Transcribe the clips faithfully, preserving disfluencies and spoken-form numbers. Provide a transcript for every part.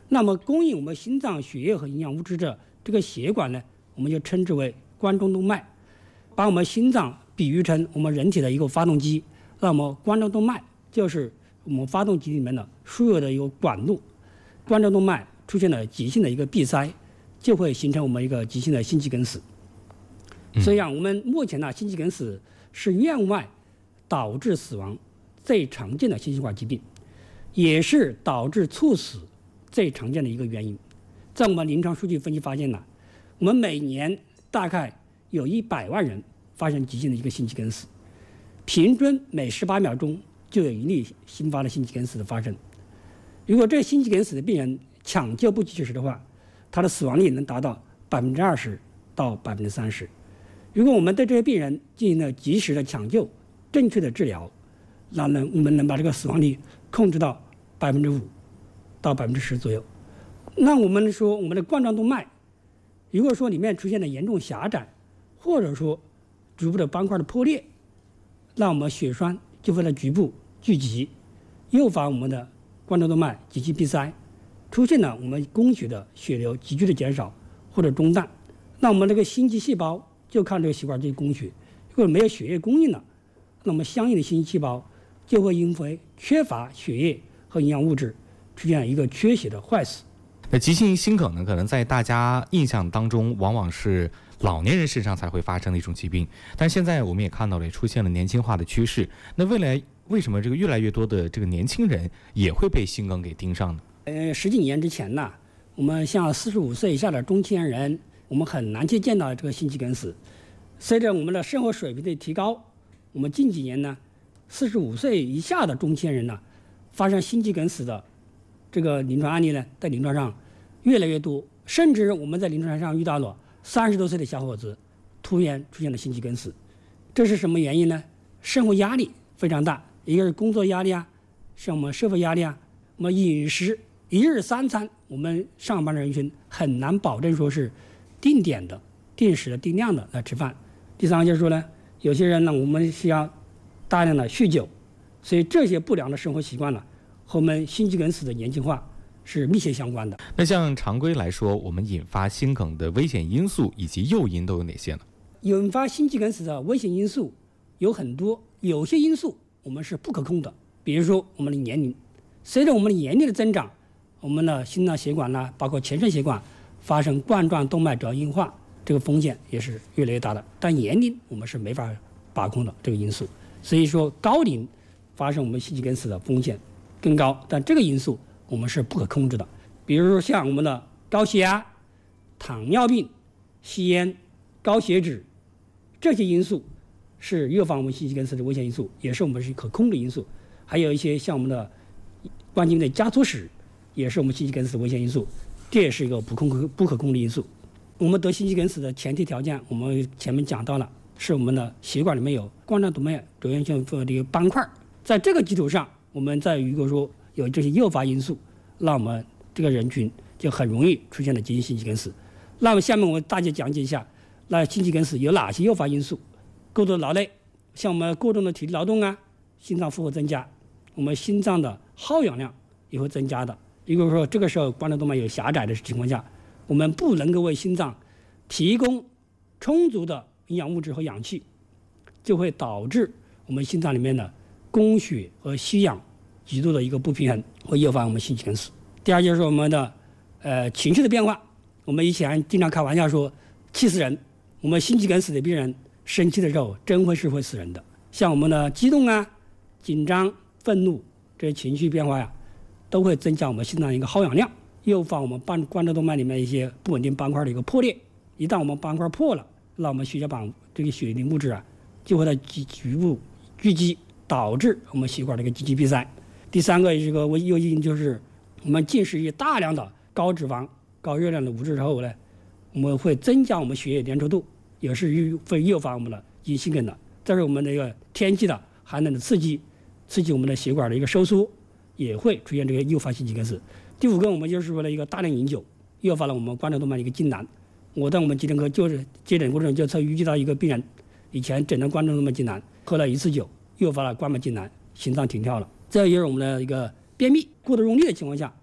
那么供应我们心脏血液和营养物质的这个血管呢，我们就称之为冠状动脉。把我们心脏比喻成我们人体的一个发动机，那么冠状动脉就是我们发动机里面的输油的一个管路。冠状动脉出现了急性的一个闭塞，就会形成我们一个急性的心肌梗死。所以啊，我们目前呢，心肌梗死是院外导致死亡最常见的心血管疾病，也是导致猝死最常见的一个原因。在我们临床数据分析发现呢，我们每年大概有一百万人发生急性的一个心肌梗死，平均每十八秒钟就有一例新发的心肌梗死的发生。如果这个心肌梗死的病人抢救不及时的话，他的死亡率能达到百分之二十到百分之三十。如果我们对这些病人进行了及时的抢救、正确的治疗，那能我们能把这个死亡率控制到百分之五到百分之十左右。那我们说，我们的冠状动脉，如果说里面出现了严重狭窄，或者说局部的斑块的破裂，那我们血栓就会在局部聚集，诱发我们的冠状动脉急剧闭塞，出现了我们供血的血流急剧的减少或者中断。那我们这个心肌细胞就靠这个血管去供血，如果没有血液供应了，那么相应的心肌细胞就会因为缺乏血液和营养物质，出现一个缺血的坏死。 那急性心梗呢，可能在大家印象当中，往往是老年人身上才会发生的一种疾病，但现在我们也看到了，出现了年轻化的趋势。那未来为什么这个越来越多的这个年轻人也会被心梗给盯上呢？ 呃，十几年之前呢，我们像四十五岁以下的中青年人，我们很难去见到这个心肌梗死。随着我们的生活水平的提高，我们近几年呢，四十五岁以下的中青年人呢，发生心肌梗死的这个临床案例呢，在临床上越来越多，甚至我们在临床上遇到了三十多岁的小伙子突然出现了心肌梗死。这是什么原因呢？生活压力非常大，一个是工作压力啊，是我们社会压力啊，我们饮食一日三餐，我们上班的人群很难保证说是定点的、定时的、定量的来吃饭。第三个就是说呢，有些人呢，我们需要大量的酗酒，所以这些不良的生活习惯呢，和我们心肌梗死的年轻化是密切相关的。 那像常规来说，我们引发心梗的危险因素以及诱因都有哪些呢？ 引发心肌梗死的危险因素有很多，有些因素我们是不可控的，比如说我们的年龄，随着我们的年龄的增长，我们的心脏血管呢，包括全身血管发生冠状动脉粥硬化，这个风险也是越来越大的。但年龄我们是没法把控的这个因素，所以说高龄发生我们心肌梗死的风险更高，但这个因素我们是不可控制的。比如说像我们的高血压、糖尿病、吸烟、高血脂，这些因素是诱发我们心肌梗死的危险因素，也是我们是可控的因素。还有一些像我们的冠心病的家族史，也是我们心肌梗死的危险因素，这也是一个不控不可控的因素。我们得心肌梗死的前提条件，我们前面讲到了，是我们的血管里面有冠状动脉轴样性的一个斑块，在这个基础上，我们再如果说有这些诱发因素，那我们这个人群就很容易出现了急性心肌梗死。那么下面我们大家讲解一下，那心肌梗死有哪些诱发因素？过度劳累，像我们过重的体力劳动啊，心脏负荷增加，我们心脏的耗氧量也会增加的。如果说这个时候冠状动脉有狭窄的情况下，我们不能够为心脏提供充足的营养物质和氧气，就会导致我们心脏里面的供血和吸氧极度的一个不平衡，会诱发我们心肌梗死。第二就是我们的呃情绪的变化，我们以前经常开玩笑说气死人，我们心肌梗死的病人生气的时候真会是会死人的。像我们的激动啊、紧张、愤怒这些情绪变化呀，都会增加我们心脏一个耗氧量，诱发我们冠冠状动脉里面一些不稳定斑块的一个破裂。一旦我们斑块破了，那我们血小板这个血凝物质啊，就会在局部聚集，导致我们血管的一个急剧闭塞。第三个一个诱因就是我们进食大量的高脂肪、高热量的物质之后呢，我们会增加我们血液粘稠度，也是会诱发我们的急性心梗的。再是我们的一个天气的寒冷的刺激，刺激我们的血管的一个收缩，也会出现这个诱发心肌梗死。第五个，我们就是说了一个大量饮酒，诱发了我们冠状动脉的一个痉挛。我在我们急诊科就是接诊过程中就曾遇到一个病人，以前诊断冠状动脉痉挛，喝了一次酒，诱发了冠脉痉挛，心脏停跳了。再就是我们的一个便秘，过度用力的情况下，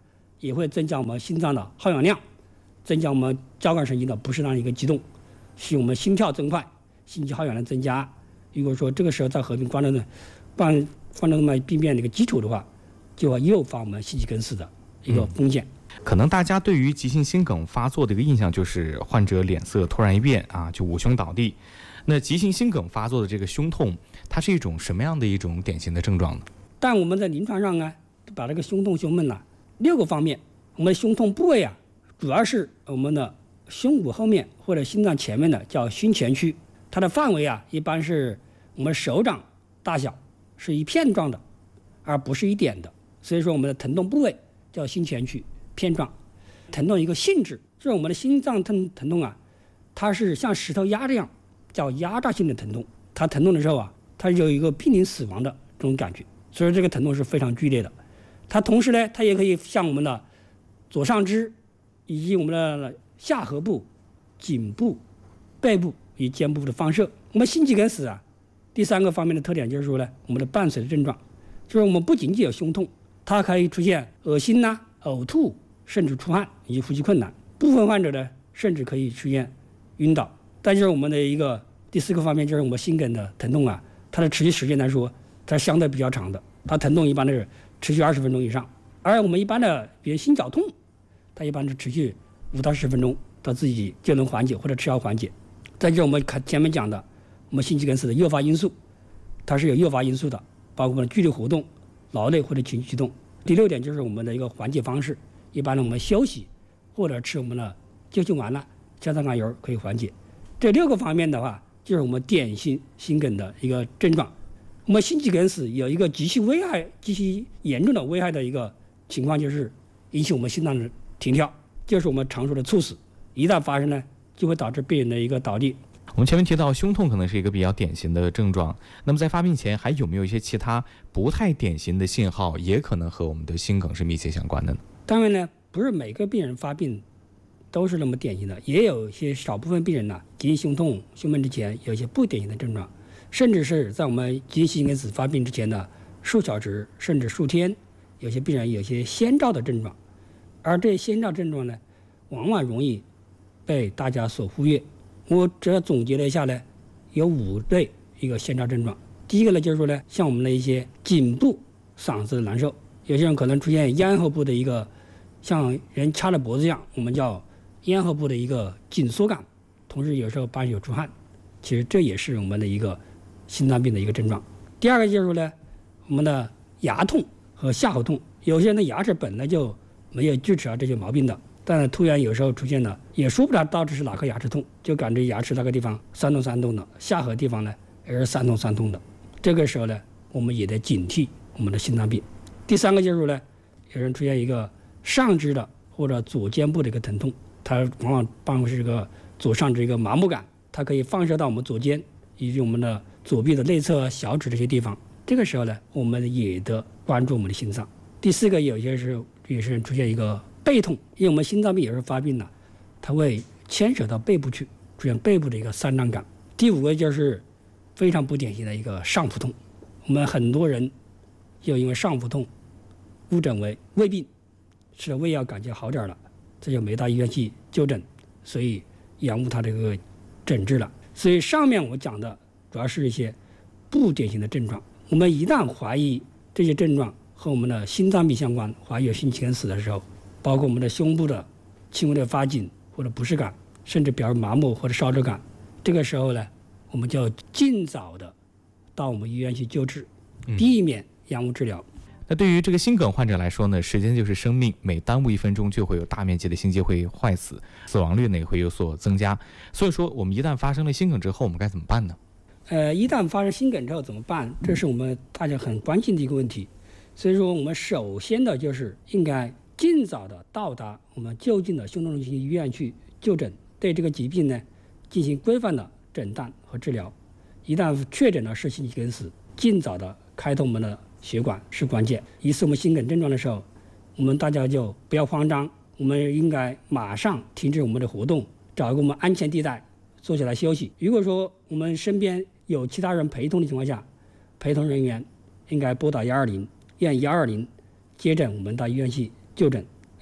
也会增加我们心脏的耗氧量，增加我们交感神经的不适当的一个激动，使我们心跳增快，心肌耗氧量增加。如果说这个时候再合并冠状的冠冠状动脉病变的一个基础的话，就会诱发我们心肌梗死的一个风险。 嗯可能大家对于急性心梗发作的一个印象就是患者脸色突然一变啊，就捂胸倒地。那急性心梗发作的这个胸痛，它是一种什么样的一种典型的症状呢？ 但我们在临床上呢，把这个胸痛、胸闷呢、啊、六个方面，我们的胸痛部位啊，主要是我们的胸骨后面或者心脏前面的叫胸前区，它的范围啊，一般是我们手掌大小，是一片状的，而不是一点的。所以说我们的疼痛部位叫胸前区。片状疼痛一个性质，就是我们的心脏疼疼痛啊，它是像石头压这样，叫压榨性的疼痛。它疼痛的时候啊，它有一个濒临死亡的这种感觉，所以这个疼痛是非常剧烈的。它同时呢，它也可以向我们的左上肢以及我们的下颌部、颈部、背部以及肩部的放射。我们心肌梗死啊，第三个方面的特点就是说呢，我们的伴随的症状，就是我们不仅仅有胸痛，它可以出现恶心呐、啊、呕吐。甚至出汗以及呼吸困难，部分患者呢甚至可以出现晕倒。但是我们的一个第四个方面就是我们心梗的疼痛啊，它的持续时间来说，它相对比较长的，它疼痛一般是持续二十分钟以上。而我们一般的，比如心绞痛，它一般是持续五到十分钟，它自己就能缓解或者吃药缓解。再就是我们看前面讲的，我们心肌梗死的诱发因素，它是有诱发因素的，包括我们的剧烈活动、劳累或者情绪激动。第六点就是我们的一个缓解方式。一般呢，我们休息或者吃我们的救心丸啦、降糖甘油可以缓解。这六个方面的话，就是我们典型心梗的一个症状。我们心肌梗死有一个极其危害、极其严重的危害的一个情况，就是引起我们心脏的停跳，就是我们常说的猝死。一旦发生呢，就会导致病人的一个倒地。 我们前面提到胸痛可能是一个比较典型的症状，那么在发病前还有没有一些其他不太典型的信号，也可能和我们的心梗是密切相关的呢？ 当然呢，不是每个病人发病都是那么典型的，也有一些少部分病人呢、啊，急性胸痛、胸闷之前有一些不典型的症状，甚至是在我们急性心梗死发病之前的数小时甚至数天，有些病人有些先兆的症状，而这些先兆症状呢，往往容易被大家所忽略。我只要总结了一下呢，有五类一个先兆症状。第一个呢，就是说呢，像我们的一些颈部、嗓子难受。有些人可能出现咽喉部的一个像人掐了脖子一样，我们叫咽喉部的一个紧缩感，同时有时候伴有出汗，其实这也是我们的一个心脏病的一个症状。第二个就是说呢，我们的牙痛和下颌痛，有些人的牙齿本来就没有锯齿啊这些毛病的，但是突然有时候出现了，也说不了到底是哪颗牙齿痛，就感觉牙齿那个地方酸痛酸痛的，下颌地方呢也是酸痛酸痛的。这个时候呢，我们也得警惕我们的心脏病。第三个就是呢，有人出现一个上肢的或者左肩部的一个疼痛，它往往伴会是一个左上肢一个麻木感，它可以放射到我们左肩以及我们的左臂的内侧、小指这些地方。这个时候呢，我们也得关注我们的心脏。第四个，有些是有些人出现一个背痛，因为我们心脏病有时候发病了，它会牵扯到背部去，出现背部的一个酸胀感。第五个就是非常不典型的一个上腹痛，我们很多人就因为上腹痛误诊为胃病，吃了胃药感觉好点了，这就没到医院去就诊，所以延误他这个诊治了。所以上面我讲的主要是一些不典型的症状。我们一旦怀疑这些症状和我们的心脏病相关，怀疑有心肌梗死的时候，包括我们的胸部的轻微的发紧或者不适感，甚至表示麻木或者烧热感，这个时候呢，我们就要尽早的到我们医院去救治，避免延误治疗。 那对于这个心梗患者来说呢，时间就是生命，每耽误一分钟就会有大面积的心肌会坏死，死亡率呢也会有所增加。所以说我们一旦发生了心梗之后，我们该怎么办呢？ 呃，一旦发生心梗之后怎么办？这是我们大家很关心的一个问题。所以说我们首先的就是应该尽早的到达我们就近的胸痛中心医院去就诊，对这个疾病呢进行规范的诊断和治疗。一旦确诊了是心肌梗死，尽早的开通我们的血管是关键。一次我们心梗症状的时候，我们大家就不要慌张，我们应该马上停止我们的活动，找一个我们安全地带坐下来休息。如果说我们身边有其他人陪同的情况下，陪同人员应该拨打一二零，让一二零接诊我们到医院去就诊。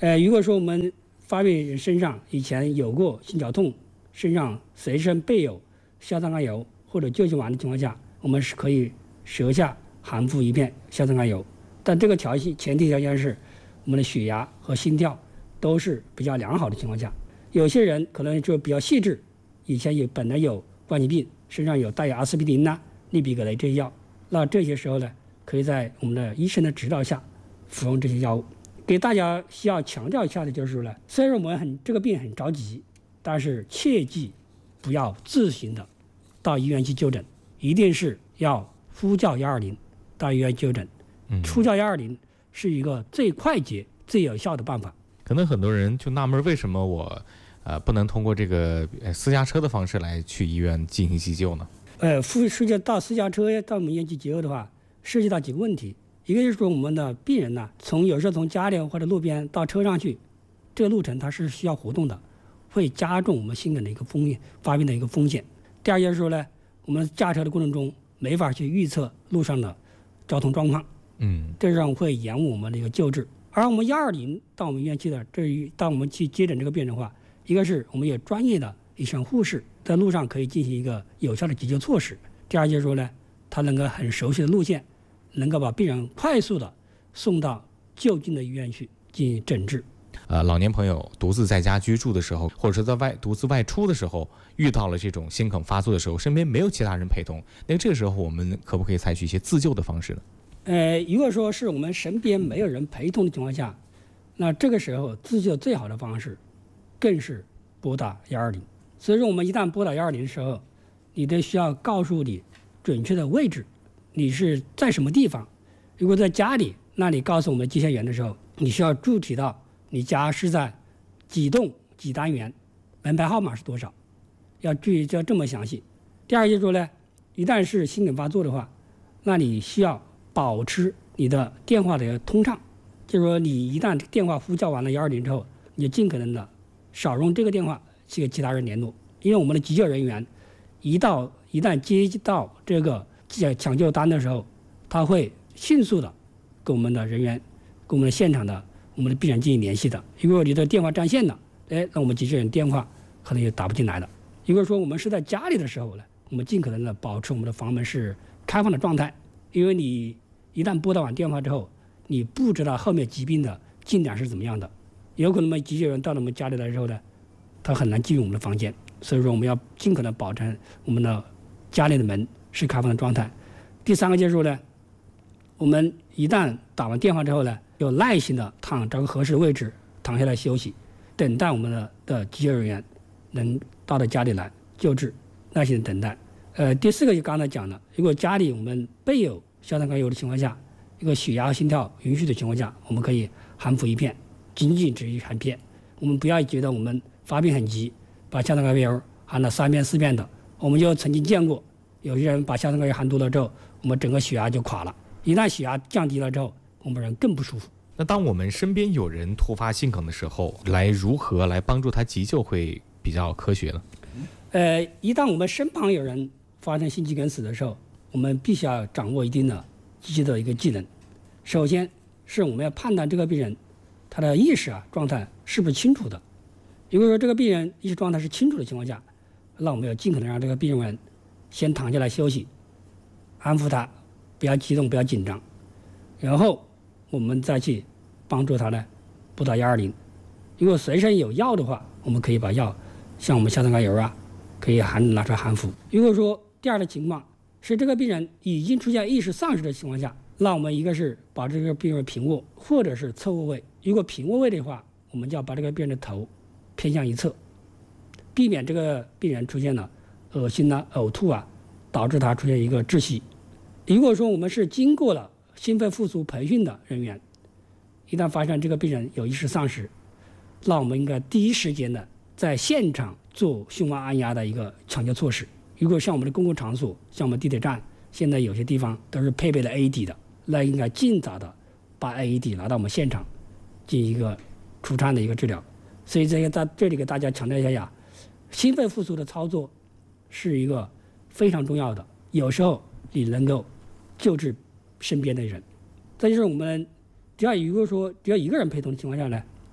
呃，如果说我们发病人身上以前有过心绞痛，身上随身备有硝酸甘油或者救心丸的情况下，我们是可以舌下含服一片硝酸甘油。但这个条件前提条件是我们的血压和心跳都是比较良好的情况下。有些人可能就比较细致，以前有本来有冠心病，身上有带有阿司匹林呐、利比格雷这些药，那这些时候呢，可以在我们的医生的指导下服用这些药物。给大家需要强调一下的就是说呢，虽然我们很这个病很着急，但是切记不要自行的到医院去就诊，一定是要呼叫一二零到医院就诊。嗯，呼叫一二零是一个最快捷、最有效的办法。 可能很多人就纳闷，为什么我呃不能通过这个私家车的方式来去医院进行急救呢？ 呃，涉及到私家车到我们医院去急救的话，涉及到几个问题。一个就是说我们的病人呢，从有时候从家里或者路边到车上去，这个路程它是需要活动的，会加重我们心梗的一个风险发病的一个风险。第二就是说呢，我们驾车的过程中没法去预测路上的交通状况，嗯，这样会延误我们的一个救治。而我们一二零到我们医院去的，这当我们去接诊这个病人的话，一个是我们有专业的医生护士在路上可以进行一个有效的急救措施。第二就是说呢，他能够很熟悉的路线，能够把病人快速的送到就近的医院去进行诊治。 呃，老年朋友独自在家居住的时候，或者是在外独自外出的时候，遇到了这种心梗发作的时候，身边没有其他人陪同，那这个时候我们可不可以采取一些自救的方式呢？ 呃，如果说是我们身边没有人陪同的情况下，那这个时候自救最好的方式，更是拨打一二零。所以说，我们一旦拨打一二零的时候，你得需要告诉你准确的位置，你是在什么地方。如果在家里，那你告诉我们接线员的时候，你需要注提到你家是在几栋几单元，门牌号码是多少，要注意，就要这么详细。第二就是说呢，一旦是心梗发作的话，那你需要保持你的电话的通畅，就是说你一旦电话呼叫完了一二零之后，你就尽可能的少用这个电话去跟其他人联络，因为我们的急救人员一到一旦接到这个抢救单的时候，他会迅速的跟我们的人员、跟我们的现场的我们的病人进行联系的。如果你的电话占线了，哎，那我们急救人电话可能就打不进来了。如果说我们是在家里的时候呢，我们尽可能的保持我们的房门是开放的状态，因为你一旦拨打完电话之后，你不知道后面疾病的进展是怎么样的，有可能我们急救人到了我们家里来之后呢，他很难进入我们的房间，所以说我们要尽可能保证我们的家里的门是开放的状态。第三个就是说呢，我们一旦打完电话之后呢，有耐心的躺找个合适的位置躺下来休息，等待我们的的急救人员能到到家里来救治，耐心的等待。呃，第四个就刚才讲了，如果家里我们备有硝酸甘油的情况下，一个血压、心跳允许的情况下，我们可以含服一片，仅仅只一含片。我们不要觉得我们发病很急，把硝酸甘油含了三片四片的。我们就曾经见过有些人把硝酸甘油含多了之后，我们整个血压就垮了。一旦血压降低了之后，我们人更不舒服。 那当我们身边有人突发心梗的时候，来如何来帮助他急救会比较科学呢？ 呃，一旦我们身旁有人发生心肌梗死的时候，我们必须要掌握一定的急救的一个技能。首先是我们要判断这个病人他的意识啊状态是不是清楚的。如果说这个病人意识状态是清楚的情况下，那我们要尽可能让这个病人先躺下来休息，安抚他，不要激动，不要紧张，然后我们再去帮助他呢拨打一二零。如果随身有药的话，我们可以把药像我们硝酸甘油啊可以含拿出来含服。如果说第二的情况是这个病人已经出现意识丧失的情况下，那我们一个是把这个病人平卧，或者是侧卧位。如果平卧位的话，我们就要把这个病人的头偏向一侧，避免这个病人出现了恶心啊、呕吐啊，导致他出现一个窒息。如果说我们是经过了心肺复苏培训的人员，一旦发现这个病人有意识丧失，那我们应该第一时间的在现场做胸外按压的一个抢救措施。如果像我们的公共场所，像我们地铁站，现在有些地方都是配备了 A E D 的，那应该尽早的把 A E D 拿到我们现场进行一个除颤的一个治疗。所以这个在这里给大家强调一下呀，心肺复苏的操作是一个非常重要的，有时候你能够救治身边的人。再就是我们只要如果说只要一个人陪同的情况下呢，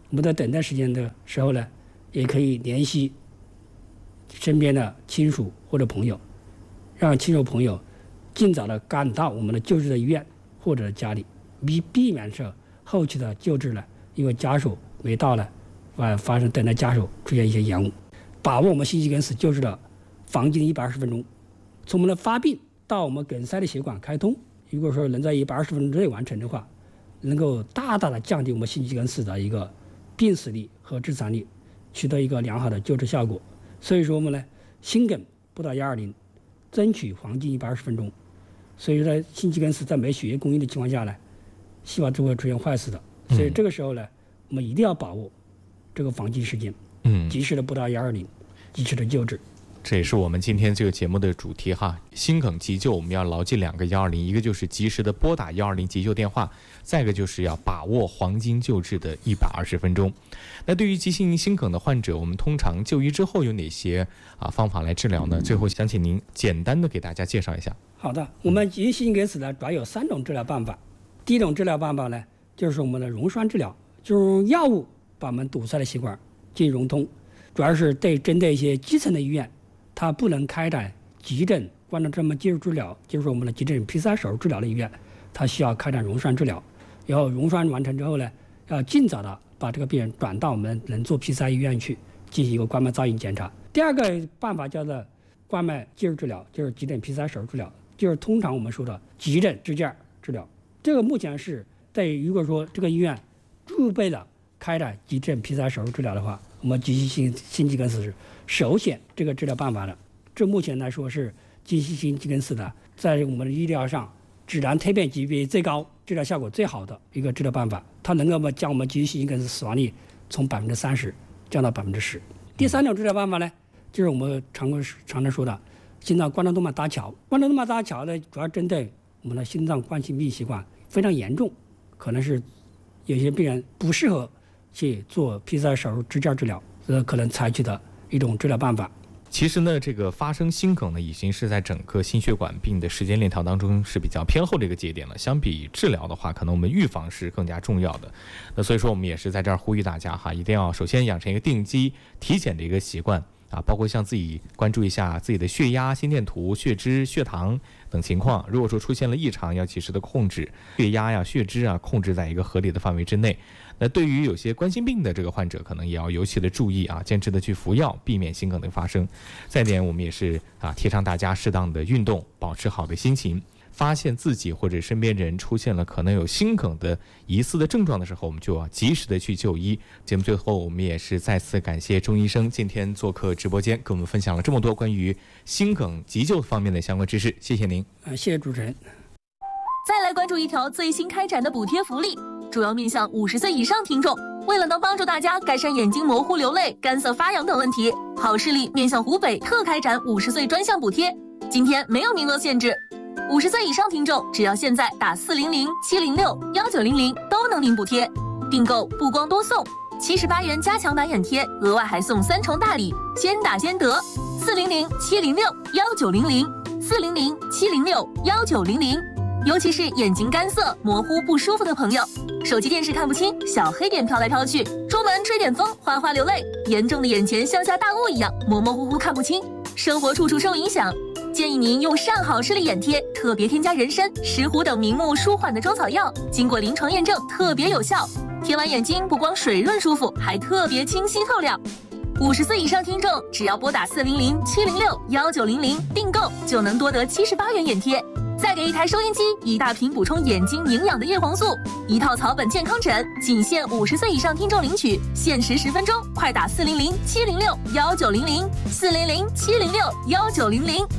我们在等待时间的时候呢，也可以联系身边的亲属或者朋友，让亲属朋友尽早的赶到我们的救治的医院或者家里，避避免是后期的救治呢，因为家属没到呢，呃，发生等待家属出现一些延误。把握我们心肌梗死救治的黄金一百二十分钟，从我们的发病到我们梗塞的血管开通，如果说能在一百二十分钟之内完成的话，能够大大的降低我们心肌梗死的一个病死率和致残率，取得一个良好的救治效果。所以说我们呢，心梗拨打一二零，争取黄金一百二十分钟。所以说心肌梗死在没血液供应的情况下呢，细胞就会出现坏死的。所以这个时候呢，我们一定要把握这个黄金时间，嗯，及时的拨打一二零，及时的救治。 这也是我们今天这个节目的主题哈，心梗急救我们要牢记两个一二零，一个就是及时的拨打一二零急救电话，再一个就是要把握黄金救治的一百二十分钟。那对于急性心梗的患者，我们通常就医之后有哪些啊方法来治疗呢？最后想请您简单的给大家介绍一下。 好的，我们急性心梗死呢，主要有三种治疗办法。第一种治疗办法呢，就是我们的溶栓治疗，就是用药物把我们堵塞的血管进行溶通，主要是对针对一些基层的医院，它不能开展急诊冠状动脉技术治疗，就是我们的急诊 P 三 手术治疗的医院，它需要开展溶栓治疗。然后溶栓完成之后呢，要尽早的把这个病人转到我们能做 P 三 医院去进行一个冠脉造影检查。第二个办法叫做冠脉技术治疗，就是急诊 P 三 手术治疗，就是通常我们说的急诊支架治疗。这个目前是在如果说这个医院预备了开展急诊 P 三 手术治疗的话，我们急性心肌梗死是首选这个治疗办法的。这目前来说是急性心肌梗死的在我们的医疗上指南推荐级别最高、治疗效果最好的一个治疗办法，它能够将我们急性心梗死死亡率从百分之三十降到百分之十。第三种治疗办法呢，就是我们常常常说的心脏冠状动脉搭桥。冠状动脉搭桥呢，主要针对我们的心脏冠心病习惯非常严重，可能是有些病人不适合去做 P 三 手术支架治疗，呃，可能采取的一种治疗办法。 其实呢，这个发生心梗呢，已经是在整个心血管病的时间链条当中是比较偏后的一个节点了。相比治疗的话，可能我们预防是更加重要的。那所以说，我们也是在这儿呼吁大家哈，一定要首先养成一个定期体检的一个习惯啊，包括像自己关注一下自己的血压、心电图、血脂、血糖等情况。如果说出现了异常，要及时的控制血压呀、血脂啊，控制在一个合理的范围之内。那对于有些冠心病的这个患者，可能也要尤其的注意啊，坚持的去服药，避免心梗的发生。再一点，我们也是啊，提倡大家适当的运动，保持好的心情。发现自己或者身边人出现了可能有心梗的疑似的症状的时候，我们就要及时的去就医。节目最后，我们也是再次感谢钟医生今天做客直播间，跟我们分享了这么多关于心梗急救方面的相关知识，谢谢您。 呃，谢谢主持人。 再来关注一条最新开展的补贴福利，主要面向五十岁以上听众。为了能帮助大家改善眼睛模糊、流泪、干涩发痒等问题，好视力面向湖北特开展五十岁专项补贴。今天没有名额限制，五十岁以上听众只要现在打四零零七零六幺九零零都能领补贴。订购不光多送七十八元加强版眼贴，额外还送三重大礼，先打先得。四零零七零六幺九零零，四零零七零六幺九零零。尤其是眼睛干涩、模糊不舒服的朋友，手机电视看不清，小黑点飘来飘去，出门吹点风，哗哗流泪，严重的眼前像下大雾一样，模模糊糊看不清，生活处处受影响。建议您用上好视力眼贴，特别添加人参、石斛等明目舒缓的中草药，经过临床验证，特别有效。贴完眼睛不光水润舒服，还特别清晰透亮。五十岁以上听众只要拨打四零零七零六幺九零零订购，就能多得七十八元眼贴。再给一台收音机，一大瓶补充眼睛营养的叶黄素，一套草本健康枕，仅限五十岁以上听众领取，限时十分钟，快打四零零七零六幺九零零，四零零七零六幺九零零。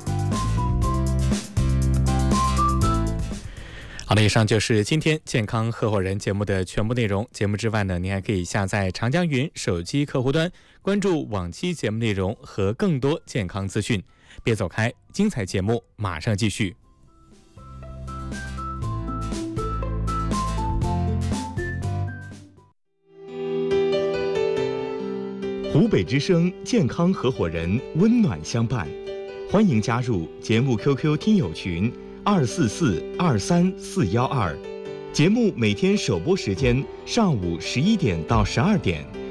好的，以上就是今天健康合伙人节目的全部内容。节目之外呢，您还可以下载长江云手机客户端，关注往期节目内容和更多健康资讯。别走开，精彩节目马上继续。 湖北之声健康合伙人，温暖相伴，欢迎加入节目 Q Q 听友群二四四二三四幺二， 节目每天首播时间上午十一点到十二点。